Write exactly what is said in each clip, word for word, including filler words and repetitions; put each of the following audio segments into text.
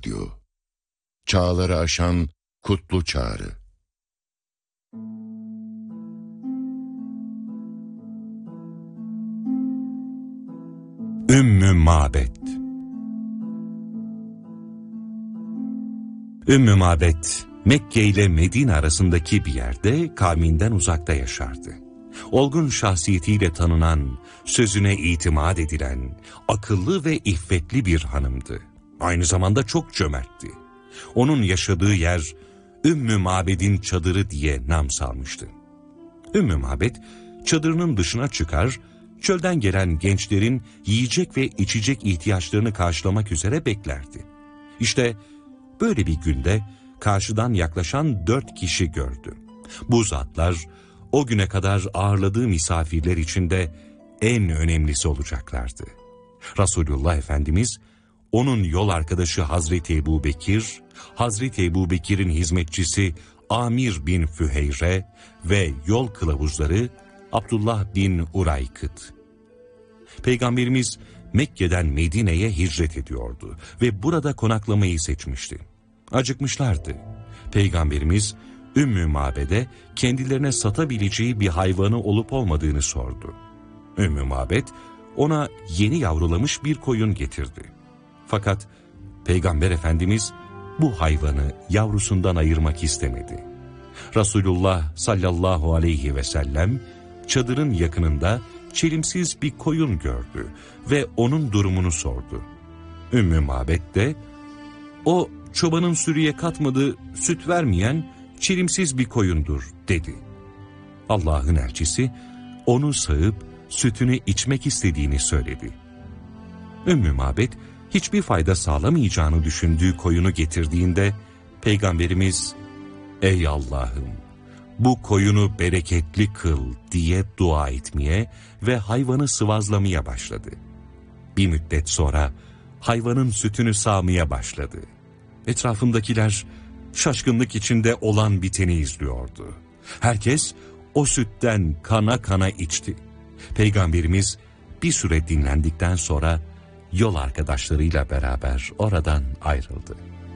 Radyo. Çağları aşan kutlu çağrı. Ümmü Mabed. Ümmü Mabed, Mekke ile Medine arasındaki bir yerde kavminden uzakta yaşardı. Olgun şahsiyetiyle tanınan, sözüne itimat edilen, akıllı ve iffetli bir hanımdı. Aynı zamanda çok cömertti. Onun yaşadığı yer Ümmü Mabed'in çadırı diye nam salmıştı. Ümmü Mabed çadırının dışına çıkar, çölden gelen gençlerin yiyecek ve içecek ihtiyaçlarını karşılamak üzere beklerdi. İşte böyle bir günde karşıdan yaklaşan dört kişi gördü. Bu zatlar o güne kadar ağırladığı misafirler içinde en önemlisi olacaklardı. Resulullah Efendimiz, onun yol arkadaşı Hazreti Ebubekir, Hazreti Ebubekir'in hizmetçisi Amir bin Füheyre ve yol kılavuzları Abdullah bin Uraykıt. Peygamberimiz Mekke'den Medine'ye hicret ediyordu ve burada konaklamayı seçmişti. Acıkmışlardı. Peygamberimiz Ümmü Mabed'e kendilerine satabileceği bir hayvanı olup olmadığını sordu. Ümmü Mabed ona yeni yavrulamış bir koyun getirdi. Fakat Peygamber Efendimiz bu hayvanı yavrusundan ayırmak istemedi. Resulullah sallallahu aleyhi ve sellem çadırın yakınında çelimsiz bir koyun gördü ve onun durumunu sordu. Ümmü Mabed de, "O çobanın sürüye katmadığı, süt vermeyen çelimsiz bir koyundur," dedi. Allah'ın elçisi onu sağıp sütünü içmek istediğini söyledi. Ümmü Mabed hiçbir fayda sağlamayacağını düşündüğü koyunu getirdiğinde Peygamberimiz, "Ey Allah'ım, bu koyunu bereketli kıl," diye dua etmeye ve hayvanı sıvazlamaya başladı. Bir müddet sonra hayvanın sütünü sağmaya başladı. Etrafındakiler şaşkınlık içinde olan biteni izliyordu. Herkes o sütten kana kana içti. Peygamberimiz bir süre dinlendikten sonra yol arkadaşlarıyla beraber oradan ayrıldı.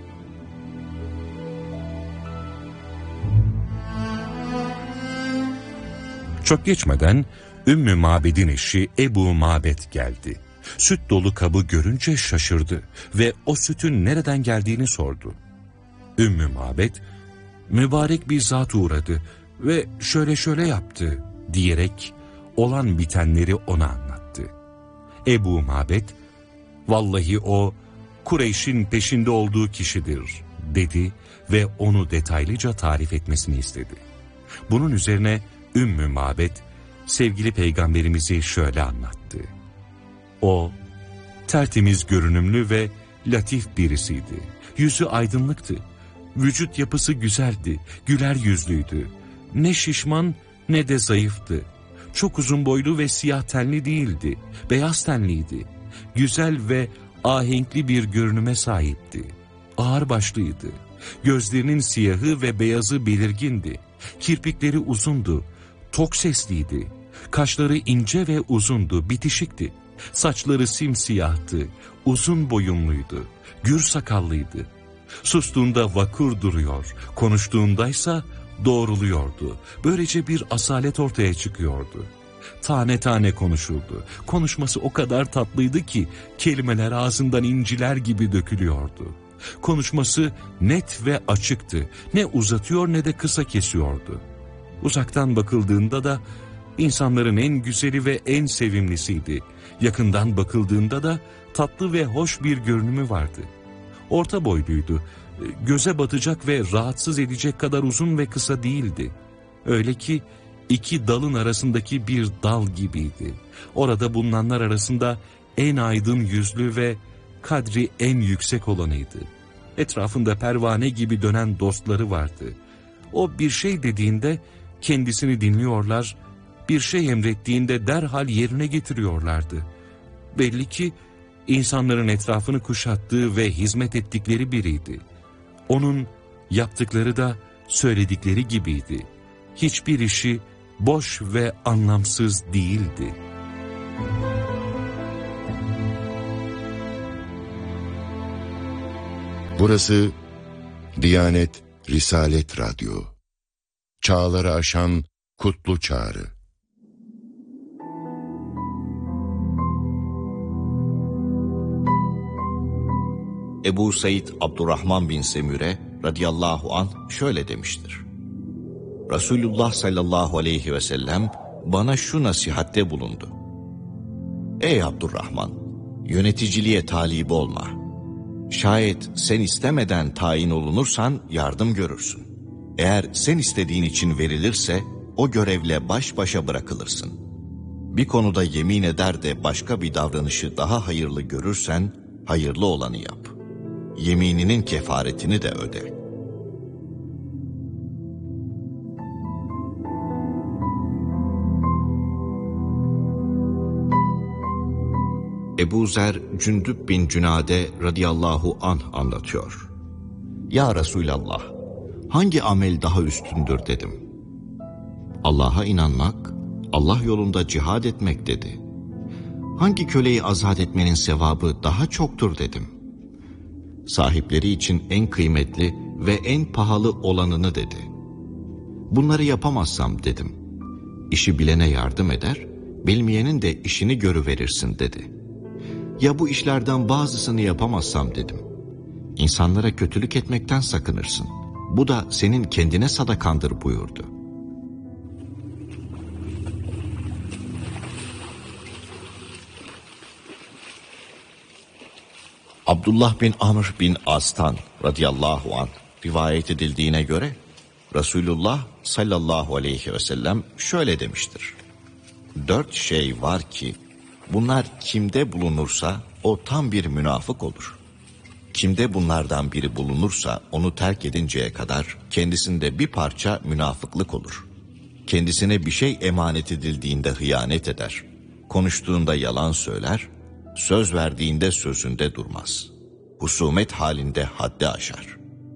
Çok geçmeden Ümmü Mabed'in eşi Ebu Mabed geldi. Süt dolu kabı görünce şaşırdı ve o sütün nereden geldiğini sordu. Ümmü Mabed, "Mübarek bir zat uğradı ve şöyle şöyle yaptı," diyerek olan bitenleri ona anlattı. Ebu Mabed, "Vallahi o Kureyş'in peşinde olduğu kişidir," dedi ve onu detaylıca tarif etmesini istedi. Bunun üzerine Ümmü Mabed sevgili Peygamberimizi şöyle anlattı. O tertemiz görünümlü ve latif birisiydi. Yüzü aydınlıktı. Vücut yapısı güzeldi, güler yüzlüydü. Ne şişman ne de zayıftı. Çok uzun boylu ve siyah tenli değildi, beyaz tenliydi. Güzel ve ahenkli bir görünüme sahipti. Ağırbaşlıydı. Gözlerinin siyahı ve beyazı belirgindi. Kirpikleri uzundu, tok sesliydi. Kaşları ince ve uzundu, bitişikti. Saçları simsiyahtı, uzun boyunluydu, gür sakallıydı. Sustuğunda vakur duruyor, konuştuğundaysa doğruluyordu. Böylece bir asalet ortaya çıkıyordu. Tane tane konuşurdu. Konuşması o kadar tatlıydı ki kelimeler ağzından inciler gibi dökülüyordu. Konuşması net ve açıktı. Ne uzatıyor ne de kısa kesiyordu. Uzaktan bakıldığında da insanların en güzeli ve en sevimlisiydi. Yakından bakıldığında da tatlı ve hoş bir görünümü vardı. Orta boyluydu. Göze batacak ve rahatsız edecek kadar uzun ve kısa değildi. Öyle ki iki dalın arasındaki bir dal gibiydi. Orada bulunanlar arasında en aydın yüzlü ve kadri en yüksek olanıydı. Etrafında pervane gibi dönen dostları vardı. O bir şey dediğinde kendisini dinliyorlar, bir şey emrettiğinde derhal yerine getiriyorlardı. Belli ki insanların etrafını kuşattığı ve hizmet ettikleri biriydi. Onun yaptıkları da söyledikleri gibiydi. Hiçbir işi boş ve anlamsız değildi. Burası Diyanet Risalet Radyo. Çağları aşan kutlu çağrı. Ebu Said Abdurrahman bin Semüre radıyallahu anh şöyle demiştir. Resulullah sallallahu aleyhi ve sellem bana şu nasihatte bulundu. Ey Abdurrahman, yöneticiliğe talip olma. Şayet sen istemeden tayin olunursan yardım görürsün. Eğer sen istediğin için verilirse o görevle baş başa bırakılırsın. Bir konuda yemin eder de başka bir davranışı daha hayırlı görürsen hayırlı olanı yap. Yemininin kefaretini de öde. Ebu Zer Cündüb bin Cünade radıyallahu anh anlatıyor. Ya Resulallah, hangi amel daha üstündür dedim. Allah'a inanmak, Allah yolunda cihad etmek dedi. Hangi köleyi azat etmenin sevabı daha çoktur dedim. Sahipleri için en kıymetli ve en pahalı olanını dedi. Bunları yapamazsam dedim. İşi bilene yardım eder, bilmeyenin de işini görüverirsin dedi. Ya bu işlerden bazısını yapamazsam dedim. İnsanlara kötülük etmekten sakınırsın. Bu da senin kendine sadakandır buyurdu. Abdullah bin Amr bin As'tan radıyallahu anh rivayet edildiğine göre Resulullah sallallahu aleyhi ve sellem şöyle demiştir. Dört şey var ki bunlar kimde bulunursa o tam bir münafık olur. Kimde bunlardan biri bulunursa onu terk edinceye kadar kendisinde bir parça münafıklık olur. Kendisine bir şey emanet edildiğinde hıyanet eder. Konuştuğunda yalan söyler. Söz verdiğinde sözünde durmaz. Husumet halinde haddi aşar.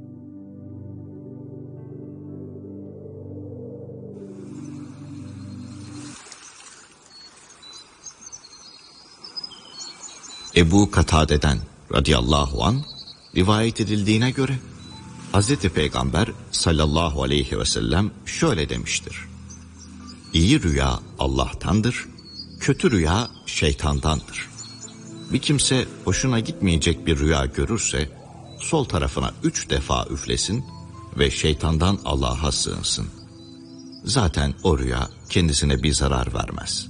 Ebu Katade'den radıyallahu anh rivayet edildiğine göre Hazreti Peygamber sallallahu aleyhi ve sellem şöyle demiştir. İyi rüya Allah'tandır, kötü rüya şeytandandır. Bir kimse hoşuna gitmeyecek bir rüya görürse sol tarafına üç defa üflesin ve şeytandan Allah'a sığınsın. Zaten o rüya kendisine bir zarar vermez.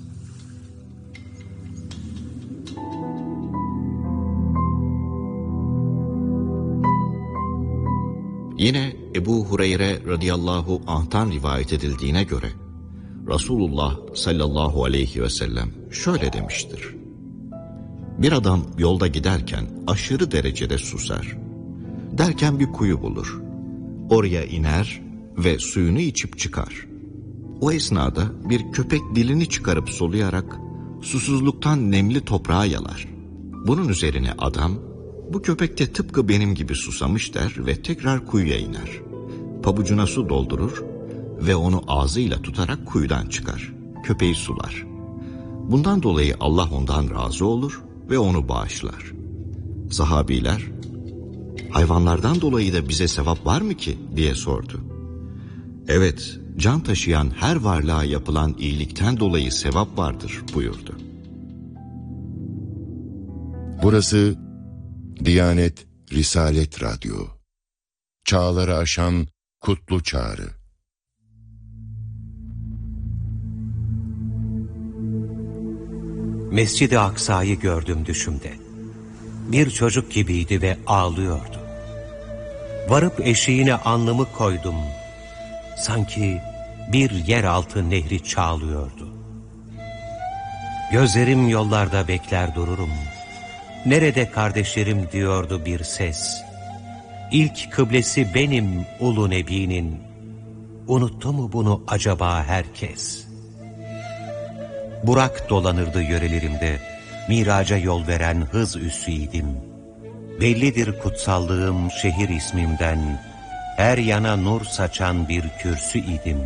Yine Ebu Hureyre radıyallahu anh'tan rivayet edildiğine göre Resulullah sallallahu aleyhi ve sellem şöyle demiştir. Bir adam yolda giderken aşırı derecede susar. Derken bir kuyu bulur. Oraya iner ve suyunu içip çıkar. O esnada bir köpek dilini çıkarıp soluyarak susuzluktan nemli toprağa yalar. Bunun üzerine adam, bu köpek de tıpkı benim gibi susamış der ve tekrar kuyuya iner. Pabucuna su doldurur ve onu ağzıyla tutarak kuyudan çıkar. Köpeği sular. Bundan dolayı Allah ondan razı olur ve onu bağışlar. Sahabiler, hayvanlardan dolayı da bize sevap var mı ki diye sordu. Evet, can taşıyan her varlığa yapılan iyilikten dolayı sevap vardır buyurdu. Burası Diyanet Risalet Radyo. Çağları aşan kutlu çağrı. Mescid-i Aksa'yı gördüm düşümde. Bir çocuk gibiydi ve ağlıyordu. Varıp eşiğine alnımı koydum. Sanki bir yeraltı nehri çağlıyordu. Gözlerim yollarda bekler dururum. Nerede kardeşlerim diyordu bir ses. İlk kıblesi benim ulu nebinin. Unuttu mu bunu acaba herkes? Burak dolanırdı yörelerimde. Miraca yol veren hız üssüydim. Bellidir kutsallığım şehir ismimden. Her yana nur saçan bir kürsü idim.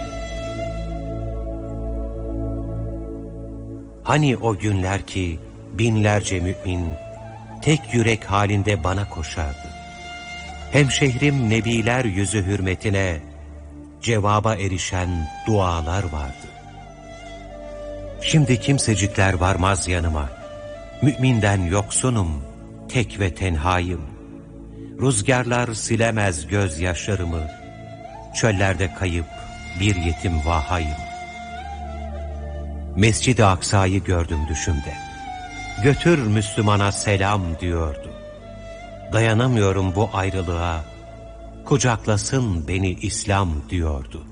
Hani o günler ki binlerce mümin tek yürek halinde bana koşardı. Hemşehrim nebiler yüzü hürmetine cevaba erişen dualar vardı. Şimdi kimsecikler varmaz yanıma. Müminden yoksunum, tek ve tenhayım. Rüzgarlar silemez gözyaşlarımı. Çöllerde kayıp bir yetim vahayım. Mescid-i Aksa'yı gördüm düşümde. Götür Müslümana selam diyordu. Dayanamıyorum bu ayrılığa. Kucaklasın beni İslam diyordu.